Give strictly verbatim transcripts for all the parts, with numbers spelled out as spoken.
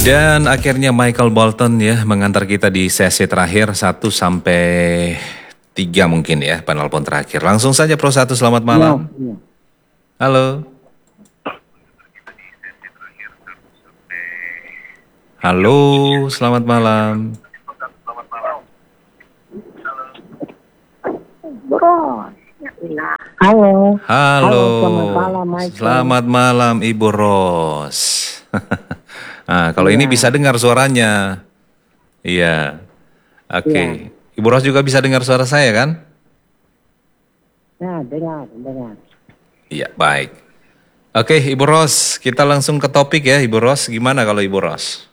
Dan akhirnya Michael Bolton ya mengantar kita di sesi terakhir satu sampai tiga mungkin ya, penelpon terakhir. Langsung saja Pro satu, selamat malam. Ya, ya. Halo. Halo, selamat malam. Halo. Halo. Halo, selamat malam, Michael. Selamat malam Ibu Ros. Nah, kalau ya. Ini bisa dengar suaranya. Iya. Oke. Okay. Ya. Ibu Ros juga bisa dengar suara saya kan? Ya, dengar, dengar. Iya, baik. Oke, okay, Ibu Ros, kita langsung ke topik ya, Ibu Ros. Gimana kalau Ibu Ros?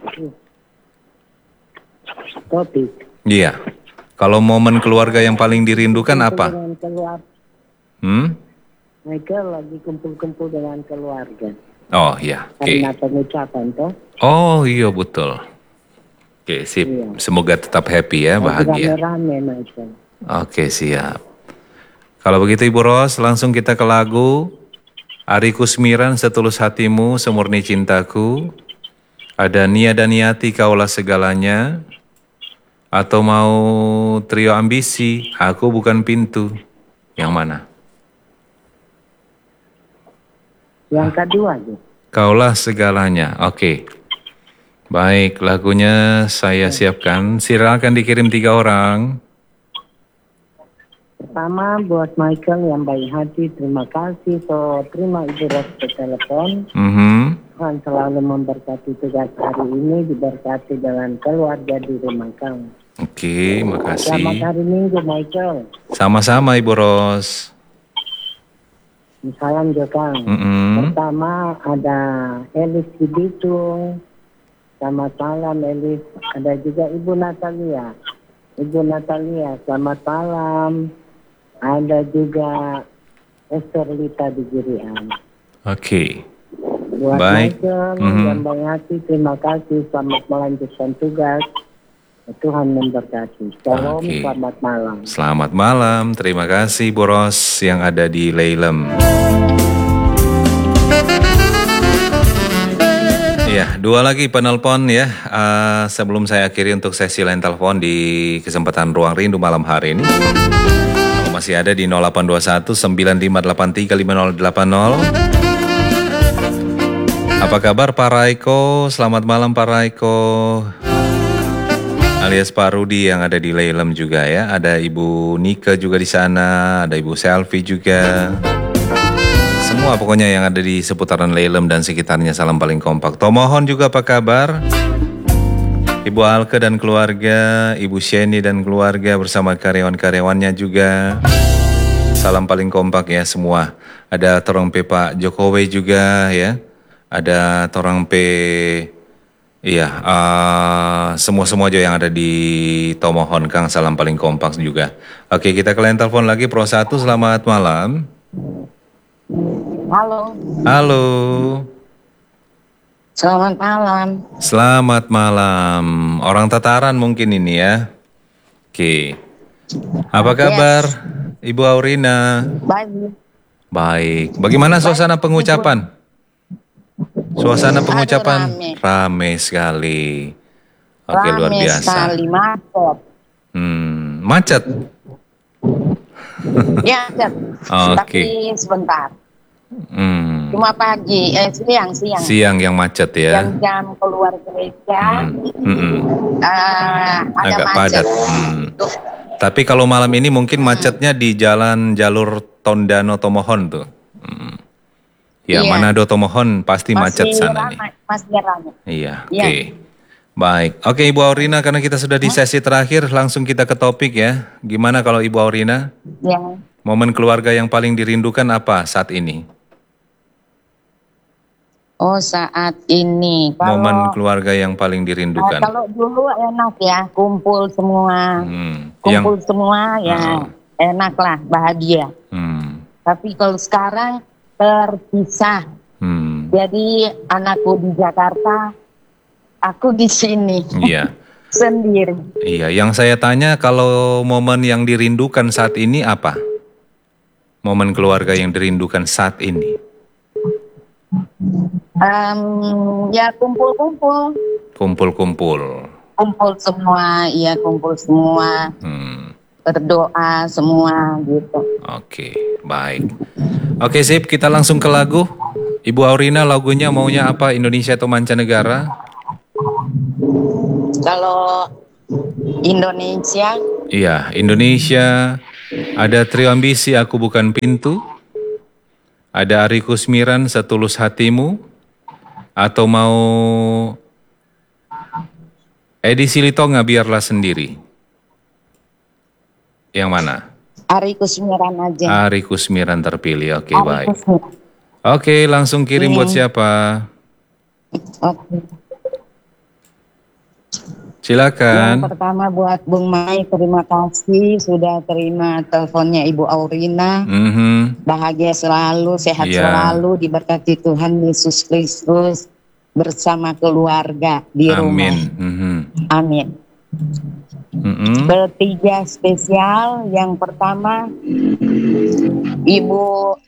Topik. Iya. Kalau momen keluarga yang paling dirindukan apa? Hmm? Michael lagi kumpul-kumpul dengan keluarga. Oh iya, oke. Okay. Karena pengucapan toh. Oh iya betul. Oke, okay, sip. Iya. Semoga tetap happy ya, bahagia. Rame-rame, Michael. Oke, okay, siap. Kalau begitu Ibu Ros, langsung kita ke lagu Ari Kusmiran, Setulus Hatimu, Semurni Cintaku. Ada Nia dan Niati, Kaulah Segalanya. Atau mau trio Ambisi, Aku Bukan Pintu. Yang mana? Yang kedua tuh. Kaulah Segalanya. Oke. Okay. Baik, lagunya saya siapkan. Silakan dikirim tiga orang. Pertama buat Michael yang baik hati, terima kasih. So, terima Ibu Ros ke telepon. Mm-hmm. Tuhan selalu memberkati tugas hari ini, diberkati dengan keluarga di rumah kamu. Oke, okay, makasih. Selamat hari Minggu, Michael. Sama-sama Ibu Ros. Salam juga. Mm-hmm. Pertama ada Elis di Bitung. Selamat malam Elis. Ada juga Ibu Natalia. Ibu Natalia, selamat malam. Ada juga Esther Lita di Girian. Oke. Okay. Buat baik. Michael mm-hmm. yang baik hati, terima kasih. Selamat melanjutkan tugas. Tuhan memberkati. Salam, okay. Selamat malam. Selamat malam, terima kasih Bu Ros yang ada di Leilem. Iya, dua lagi penelpon ya. Uh, sebelum saya akhiri untuk sesi lain telepon di kesempatan Ruang Rindu malam hari ini. Kalau masih ada di nol delapan dua satu sembilan lima delapan tiga lima nol delapan nol. Apa kabar Pak Raiko? Selamat malam Pak Raiko. Alias Pak Rudi yang ada di Leilem juga ya. Ada Ibu Nika juga di sana, ada Ibu Selfie juga. Semua pokoknya yang ada di seputaran Leilem dan sekitarnya, salam paling kompak. Tomohon juga apa kabar? Ibu Alke dan keluarga, Ibu Sheni dan keluarga bersama karyawan-karyawannya juga. Salam paling kompak ya semua. Ada Torong P Pak Jokowi juga ya. Ada Torong P Iya, uh, semua-semua aja yang ada di Tomohon, Kang, salam paling kompak juga. Oke, kita ke line telepon lagi, Pro satu, selamat malam. Halo. Halo. Selamat malam. Selamat malam. Orang Tataran mungkin ini ya. Oke. Apa kabar, yes. Ibu Aurina? Baik. Baik. Bagaimana suasana pengucapan? Suasana pengucapan rame. rame sekali. Oke, rame luar biasa. Sekali macet. Hmm, macet. Ya, macet. Oke. Tapi sebentar. Hmm. Cuma pagi, eh siang, siang. Siang yang macet ya. Yang jam keluar gereja. Hmm. Hmm. Uh, ada agak macet. padat. Hmm. Tapi kalau malam ini mungkin macetnya di jalan jalur Tondano Tomohon tuh. Hmm. Ya, iya. Manado Tomohon pasti masih macet sana ramai, nih. Masih ramai. Iya, oke. Okay. Baik. Oke, okay, Ibu Aurina, karena kita sudah di sesi terakhir, langsung kita ke topik ya. Gimana kalau Ibu Aurina? Ya. Momen keluarga yang paling dirindukan apa saat ini? Oh, saat ini. Kalau, momen keluarga yang paling dirindukan. Nah, kalau dulu enak ya, kumpul semua. Hmm. Kumpul yang, semua ya, uh, enak lah, bahagia. Hmm. Tapi kalau sekarang terpisah. Hmm. Jadi anakku di Jakarta, aku di sini. Iya. Sendiri. Iya, yang saya tanya kalau momen yang dirindukan saat ini apa? Momen keluarga yang dirindukan saat ini. Um, ya kumpul-kumpul. Kumpul-kumpul. Kumpul semua, iya kumpul semua. Hmm. Berdoa semua gitu. Oke, baik. Oke sip, kita langsung ke lagu. Ibu Aurina, lagunya maunya apa? Indonesia atau mancanegara? Kalau Indonesia. Iya, Indonesia. Ada Trio Ambisi, Aku Bukan Pintu. Ada Ari Kusmiran, Setulus Hatimu. Atau mau Edi Silitonga, Biarlah Sendiri. Yang mana? Ari Kusmiran aja. Ari Kusmiran terpilih, oke baik. Kusmiran. Oke, langsung kirim hmm. buat siapa? Oke. Silakan. Yang pertama buat Bung Mai, terima kasih sudah terima teleponnya Ibu Aurina. Mm-hmm. Bahagia selalu, sehat yeah. selalu, diberkati Tuhan Yesus Kristus bersama keluarga di Amin. rumah. Mm-hmm. Amin. Mm-hmm. Ketiga spesial, yang pertama Ibu,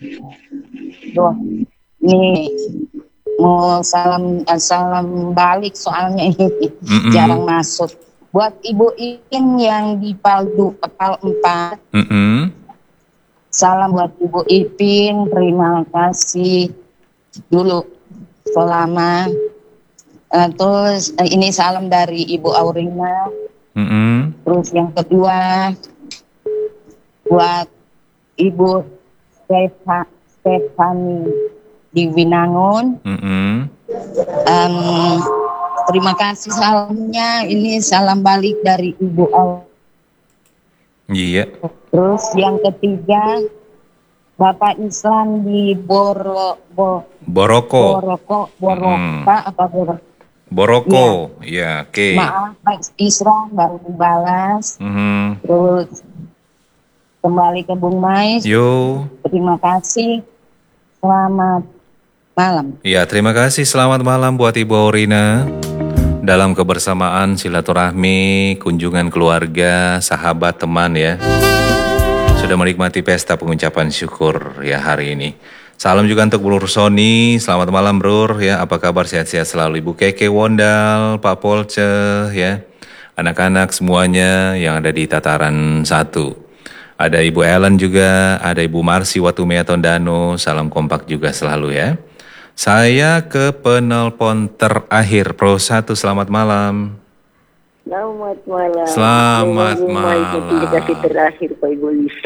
doh, nih mau salam salam balik soalnya ini mm-hmm. jarang masuk. Buat Ibu Ipin yang di Paldu Pal empat. Mm-hmm. Salam buat Ibu Ipin, terima kasih dulu selama. Uh, terus uh, ini salam dari Ibu Aurina. Mm-hmm. Terus yang kedua buat Ibu Stefa, Stefani di Winangun. Mm-hmm. um, terima kasih salamnya. Ini salam balik dari Ibu Aurina. Iya. Terus yang ketiga Bapak Islam di Boro, Bo, Boroko. Boroko, Boroka mm. apa Boroko? Boroko, ya, ya oke. Okay. Maaf, Pak Islam baru dibalas. Mm-hmm. Terus kembali ke Bung Mais. Yo. Terima kasih. Selamat malam. Ya, terima kasih. Selamat malam buat Ibu Aurina. Dalam kebersamaan, silaturahmi, kunjungan keluarga, sahabat, teman ya. Sudah menikmati pesta pengucapan syukur ya hari ini. Salam juga untuk Brur Sony, selamat malam Brur ya, apa kabar, sehat-sehat selalu. Ibu Keke Wondal, Pak Polce ya, anak-anak semuanya yang ada di tataran satu. Ada Ibu Ellen juga, ada Ibu Marsi Watumea Tondano, salam kompak juga selalu ya. Saya ke penelpon terakhir, Pro satu, selamat malam. Selamat malam. Selamat malam. Kasih terakhir Pak Ibu Lisa.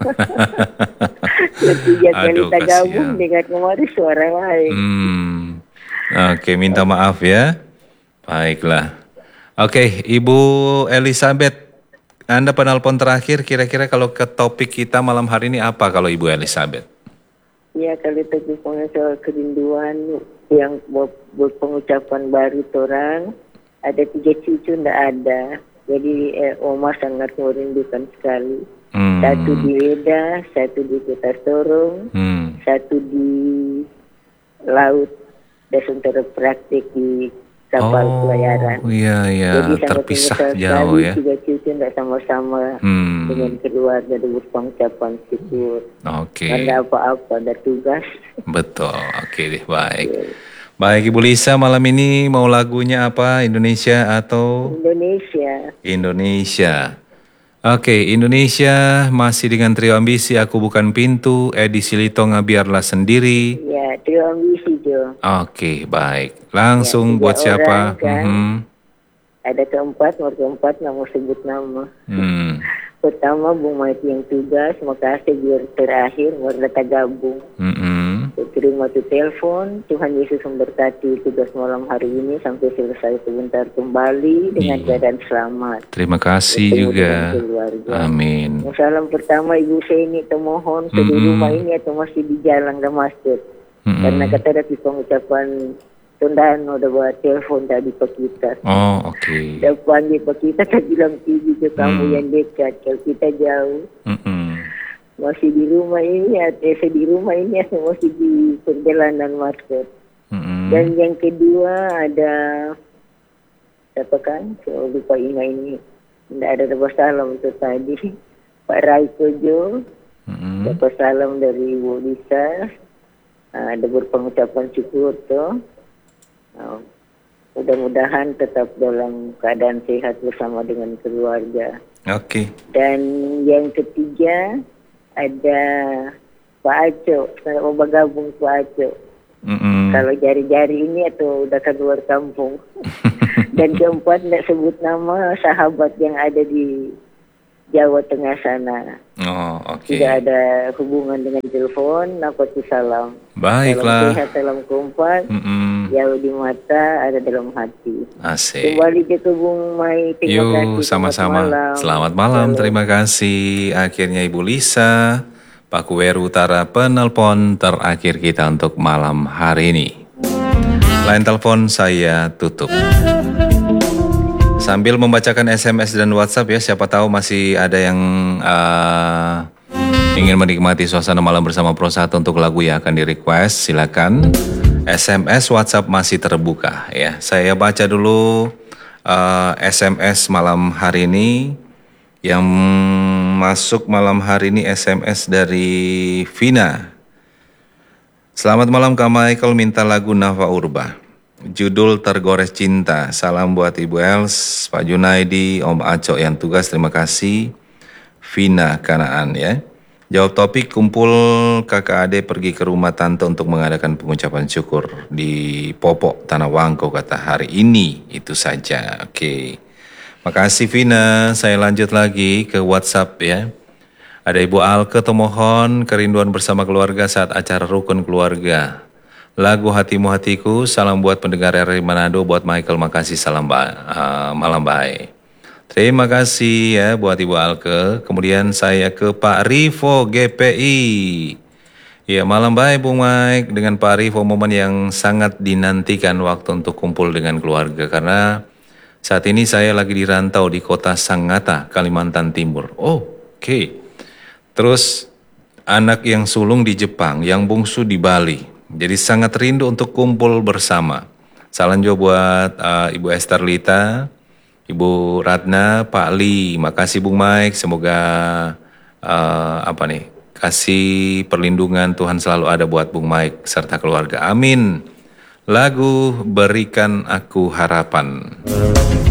Ketiga kali kita gabung dengan kemarin suara lain. Hmm. Oke, minta maaf ya. Baiklah. Oke, Ibu Elizabeth, Anda penelpon terakhir. Kira-kira kalau ke topik kita malam hari ini apa kalau Ibu Elizabeth? Ya, kalau topik soal kerinduan yang buat, buat pengucapan baru orang. Ada tiga cucu ndak ada, jadi eh, Oma sangat merindukan sekali. Hmm. Satu di Weda, satu di Kota Sorong, hmm. satu di laut, dan sementara praktik di kapal oh, pelayaran. Iya iya, jadi terpisah jauh ya. Tiga cucu ndak sama-sama hmm. dengan keluarga dan pengucapan syukur. Oke. Okay. Ada apa-apa, ada tugas. Betul, oke okay deh, baik. Okay. Baik Ibu Lisa, malam ini mau lagunya apa? Indonesia atau? Indonesia. Indonesia. Oke, Indonesia masih dengan Trio Ambisi, Aku Bukan Pintu, Edi Silitonga, Biarlah Sendiri. Ya, Trio Ambisi Jo. Oke, baik. Langsung ya, buat siapa? Kan? Mm-hmm. Ada keempat, nomor keempat, nggak mau sebut nama. Hmm. Pertama Bung Maiti yang tugas, makasih biar terakhir berdata gabung. Mm-hmm. Terima tuh telepon, Tuhan Yesus memberkati tugas malam hari ini sampai selesai sebentar kembali dengan iya. keadaan selamat. Terima kasih bertemu juga. Amin. Salam pertama Ibu Seni, termohon mm-hmm. di rumah ini atau masih di jalan ke masjid. Mm-hmm. Karena kata dari pengucapan Tondano udah buat telepon tadi Pak kita. Oh oke. Okay. Depan di Pak kita kan bilang pilih ke kamu mm. yang dekat, kalau kita jauh. Mm-hmm. Masih di rumah ini, eh, di rumah ini masih di perjalanan market. Mm-hmm. Dan yang kedua ada apa kan? Saya lupa ingat ini. Tidak ada dapat salam untuk tadi. Pak Raiko Jo. Mm-hmm. Dapat salam dari Ibu Lisa. Ada berpengucapan syukur tuh. Nah, mudah-mudahan tetap dalam keadaan sehat bersama dengan keluarga. Oke. Okay. Dan yang ketiga ada Pak Aco, saya mau bergabung Pak Aco. Mm-mm. Kalau jari-jari ini atau udah keluar kampung. Dan keempat tidak sebut nama sahabat yang ada di Jawa Tengah sana. Oh, oke. Okay. Tidak ada hubungan dengan telepon, napati salam. Baiklah. Salam sehat, salam kompak. Mm-mm. Jauh di mata, ada dalam hati. Asik. Kembali ke Bung Mai. Terima kasih. Sama-sama. Selamat malam. Selamat malam. Salam. Terima kasih. Akhirnya Ibu Lisa, Pak Kuweru Utara, penelpon terakhir kita untuk malam hari ini. Line telepon saya tutup. Sambil membacakan S M S dan WhatsApp ya, siapa tahu masih ada yang uh, ingin menikmati suasana malam bersama Pro satu untuk lagu yang akan di-request, silakan. S M S, WhatsApp masih terbuka ya. Saya baca dulu uh, S M S malam hari ini. Yang masuk malam hari ini S M S dari Vina. Selamat malam Kak Michael, minta lagu Nafa Urba. Judul Tergores Cinta. Salam buat Ibu Els, Pak Junaidi, Om Aco yang tugas, terima kasih. Vina Kanaan ya. Jawab topik, kumpul kakak adik pergi ke rumah tante untuk mengadakan pengucapan syukur di Popok Tanah Wangko kata hari ini. Itu saja. Oke. Okay. Makasih Vina. Saya lanjut lagi ke WhatsApp ya. Ada Ibu Alke Tomohon, kerinduan bersama keluarga saat acara rukun keluarga. Lagu Hatimu Hatiku, salam buat pendengar R R I Manado, buat Michael, makasih, salam ba- uh, malam baik. Terima kasih ya buat Ibu Alke. Kemudian saya ke Pak Rivo G P I. Ya malam baik Bung Mike, dengan Pak Rivo, momen yang sangat dinantikan waktu untuk kumpul dengan keluarga. Karena saat ini saya lagi di rantau di kota Sangatta, Kalimantan Timur. Oh oke. Okay. Terus anak yang sulung di Jepang, yang bungsu di Bali. Jadi sangat rindu untuk kumpul bersama. Salam juga buat uh, Ibu Esther Lita, Ibu Ratna, Pak Li, makasih Bung Mike, semoga uh, apa nih, kasih perlindungan Tuhan selalu ada buat Bung Mike serta keluarga. Amin. Lagu Berikan Aku Harapan.